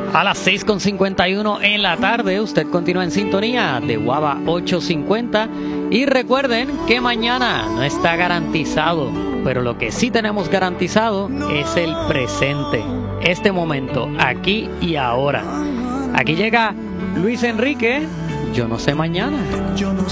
A las 6:51 en la tarde, usted continúa en sintonía de Guava 850. Y recuerden que mañana no está garantizado, pero lo que sí tenemos garantizado es el presente, este momento, aquí y ahora. Aquí llega Luis Enrique, Yo no sé mañana.